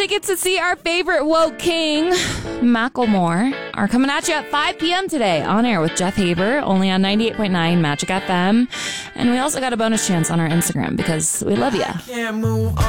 tickets to see our favorite woke king, Macklemore, are coming at you at 5 p.m. today on air with Jeff Haber, only on 98.9 Magic FM. And we also got a bonus chance on our Instagram because we love you.